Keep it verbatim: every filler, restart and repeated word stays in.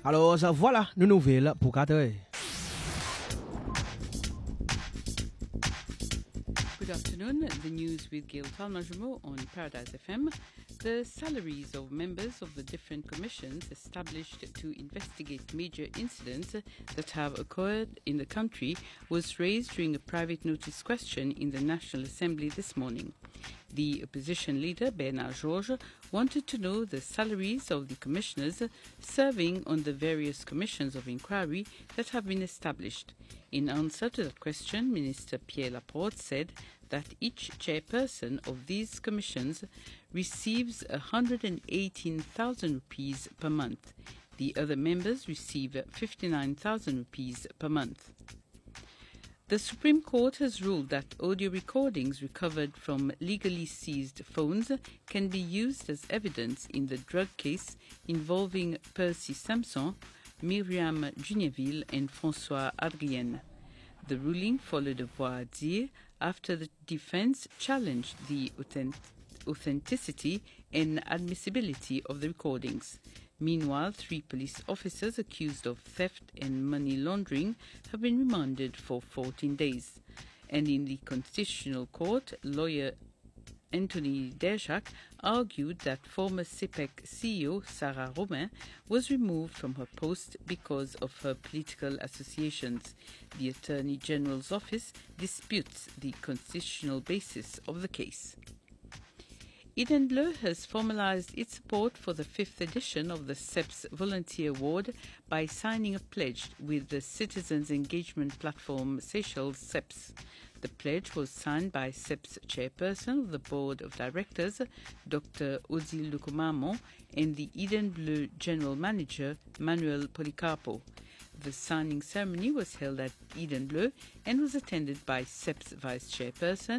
Alors voilà nos nouvelles pour quatre heures. Good afternoon. The news with Gail Talmajumo on Paradise F M. The salaries of members of the different commissions established to investigate major incidents that have occurred in the country was raised during a private notice question in the National Assembly this morning. The opposition leader, Bernard Georges, wanted to know the salaries of the commissioners serving on the various commissions of inquiry that have been established. In answer to that question, Minister Pierre Laporte said that each chairperson of these commissions receives one hundred eighteen thousand rupees per month. The other members receive fifty-nine thousand rupees per month. The Supreme Court has ruled that audio recordings recovered from legally seized phones can be used as evidence in the drug case involving Percy Samson, Myriam Junieville and François Adrienne. The ruling followed a voir dire after the defense challenged the authentic authenticity and admissibility of the recordings. Meanwhile, three police officers accused of theft and money laundering have been remanded for fourteen days. And in the Constitutional Court, lawyer Anthony Derjak argued that former C P E C C E O Sarah Romain was removed from her post because of her political associations. The Attorney General's office disputes the constitutional basis of the case. Eden Bleu has formalized its support for the fifth edition of the C E P S Volunteer Award by signing a pledge with the citizens engagement platform Seychelles C E P S. The pledge was signed by C E P S chairperson of the board of directors, Doctor Odile Lukumamo, and the Eden Bleu general manager, Manuel Policarpo. The signing ceremony was held at Eden Bleu and was attended by C E P S vice chairperson